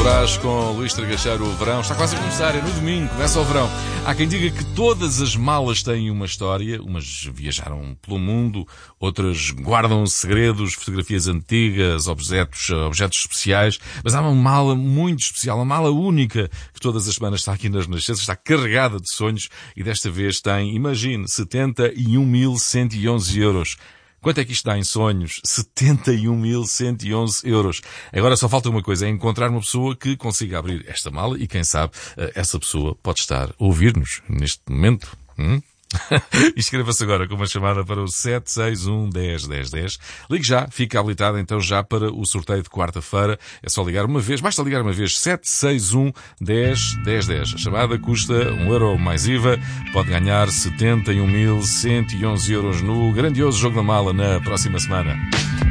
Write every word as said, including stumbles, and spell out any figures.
Brás com Luís Tragacheiro. O verão está quase a começar, é no domingo, começa o verão. Há quem diga que todas as malas têm uma história. Umas viajaram pelo mundo, outras guardam segredos, fotografias antigas, objetos, objetos especiais. Mas há uma mala muito especial, uma mala única, que todas as semanas está aqui nas Renascenças, está carregada de sonhos e desta vez tem, imagine, setenta e um mil cento e onze euros. Quanto é que isto dá em sonhos? setenta e um mil cento e onze euros. Agora só falta uma coisa, é encontrar uma pessoa que consiga abrir esta mala e quem sabe essa pessoa pode estar a ouvir-nos neste momento. Hum? Inscreva-se agora com uma chamada para o sete seis um, dez, dez, dez. Ligue já, fica habilitado então já para o sorteio de quarta-feira. É só ligar uma vez, basta ligar uma vez, sete seis um, dez, dez, dez. A chamada custa um euro mais I V A. Pode ganhar setenta e um mil cento e onze euros no grandioso Jogo da Mala na próxima semana.